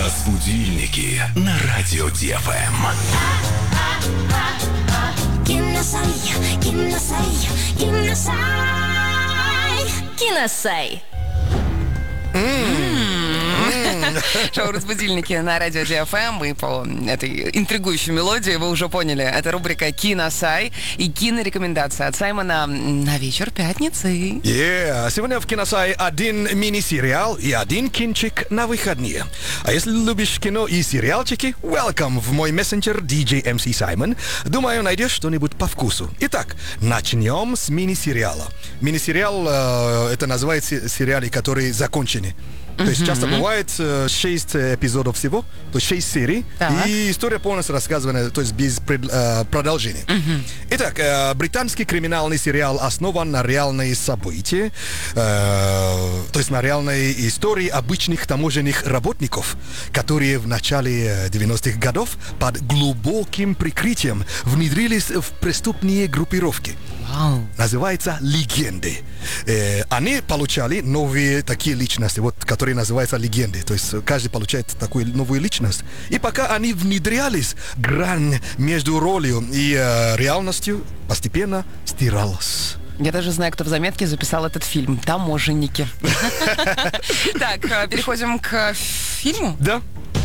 Разбудильники на радио ДФМ. Киносай. Шоу «Разбудильники» на радио ДФМ. И по этой интригующей мелодии вы уже поняли. Это рубрика «Киносай» и кинорекомендация от Саймона на вечер пятницы. Сегодня в «Киносай» один мини-сериал и один кинчик на выходные. А если любишь кино и сериалчики, welcome в мой мессенджер DJ MC Саймон. Думаю, найдешь что-нибудь по вкусу. Итак, начнем с мини-сериала. Мини-сериал, это называется сериалы, которые закончены. То есть часто бывает 6 эпизодов всего, то есть 6 серий, и история полностью рассказана, то есть без продолжения. Итак, британский криминальный сериал основан на реальные события, то есть на реальной истории обычных таможенных работников, которые в начале 90-х годов под глубоким прикрытием внедрились в преступные группировки. Называется «Легенды». Они получали новые такие личности, вот, которые называются легенды. То есть каждый получает такую новую личность. И пока они внедрялись, грань между ролью и реальностью постепенно стиралась. Я даже знаю, кто в заметке записал этот фильм. «Таможенники». Так, переходим к фильму? Да.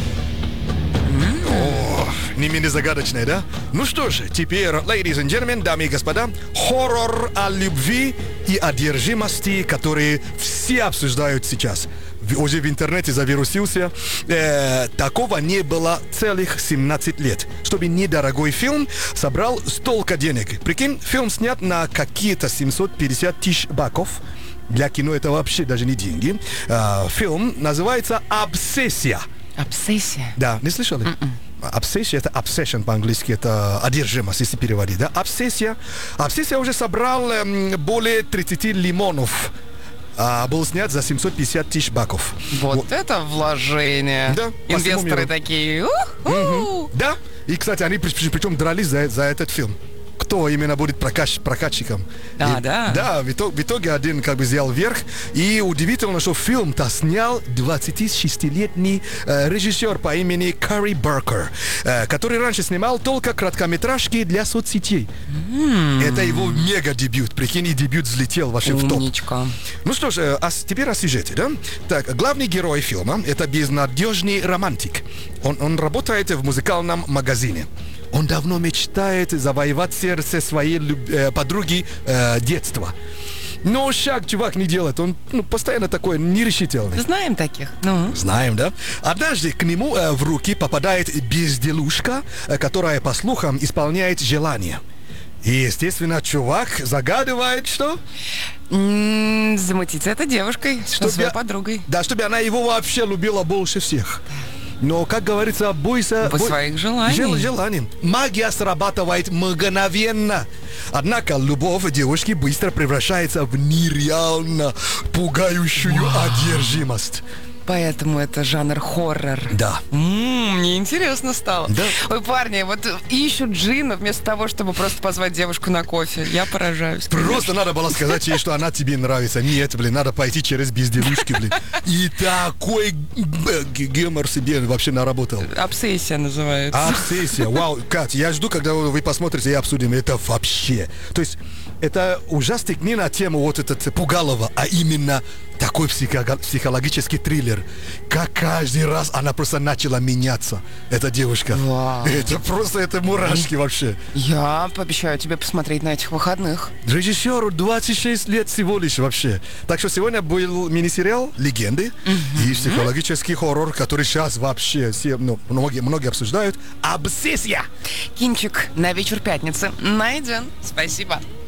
Не менее загадочное, да? Ну что же, теперь, ladies and gentlemen, дамы и господа, хоррор о любви и одержимости, которые все обсуждают сейчас. Уже в интернете завирусился. Такого не было целых 17 лет. Чтобы недорогой фильм собрал столько денег. Прикинь, фильм снят на какие-то 750 тысяч баков. Для кино это вообще даже не деньги. Фильм называется «Обсессия». Обсессия? Да, не слышали? Обсессия — это obsession по-английски, это одержимость, если переводить, да? Обсессия уже собрал более 30 лимонов. Был снят за 750 тысяч баков. Вот это вложение. Да. Инвесторы такие. Да. И, кстати, они причем дрались за этот фильм. Кто именно будет прокатчиком. Да, в итоге один как бы взял верх. И удивительно, что фильм-то снял 26-летний режиссер по имени Кари Баркер, который раньше снимал только короткометражки для соцсетей. Это его мега-дебют. Прикинь, и дебют взлетел вообще в топ. Умничка. Ну что ж, теперь о сюжете, да? Так, главный герой фильма — это безнадежный романтик. Он работает в музыкальном магазине. Он давно мечтает завоевать сердце своей подруги детства. Но шаг чувак не делает. Он постоянно такой нерешительный. Знаем таких. Знаем, да? Однажды к нему в руки попадает безделушка, которая, по слухам, исполняет желание. И, естественно, чувак загадывает, что? Замутиться этой девушкой, своей подругой. Да, чтобы она его вообще любила больше всех. Но, как говорится, бойся своих желаний. Магия срабатывает мгновенно. Однако любовь девушки быстро превращается в нереально пугающую одержимость. Поэтому это жанр хоррор. Да. Мне интересно стало. Да. Ой, парни, вот ищут джина вместо того, чтобы просто позвать девушку на кофе. Я поражаюсь. Просто надо было сказать ей, что она тебе нравится. Нет, надо пойти через безделушки, И такой гемор себе вообще наработал. Обсессия называется. Обсессия. Вау, Кать, я жду, когда вы посмотрите и обсудим это вообще. То есть, это ужастик не на тему вот этот Пугалова, а именно такой психологический триллер. Как каждый раз она просто начала меняться, эта девушка. Вау. Это мурашки вообще. Я пообещаю тебе посмотреть на этих выходных. Режиссеру 26 лет всего лишь вообще. Так что сегодня был мини-сериал «Легенды» и психологический хоррор, который сейчас вообще все, многие обсуждают. «Обсессия». Кинчик на вечер пятницы найден. Спасибо.